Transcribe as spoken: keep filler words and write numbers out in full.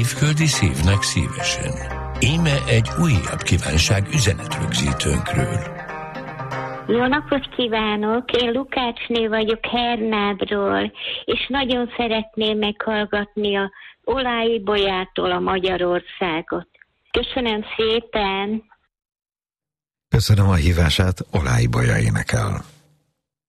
Évföldi szívnek szívesen. Íme egy újabb kívánság üzenetrögzítőnkről. Jó napot kívánok! Én Lukácsné vagyok Hernádról, és nagyon szeretném meghallgatni a Olái Bolyától a Magyarországot. Köszönöm szépen! Köszönöm a hívását, Olái Bolya énekel.